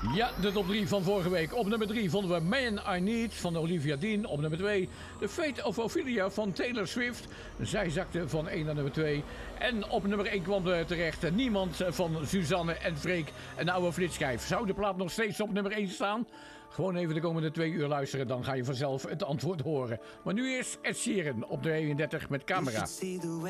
Ja, de top 3 van vorige week. Op nummer 3 vonden we Man I Need van Olivia Dean. Op nummer 2 The Fate of Ophelia van Taylor Swift. Zij zakte van 1 naar nummer 2. En op nummer 1 kwam er terecht Niemand van Suzanne en Freek. Een oude flitschijf. Zou de plaat nog steeds op nummer 1 staan? Gewoon even de komende 2 uur luisteren, dan ga je vanzelf het antwoord horen. Maar nu eerst Ed Sheeran op de 31 met Camera.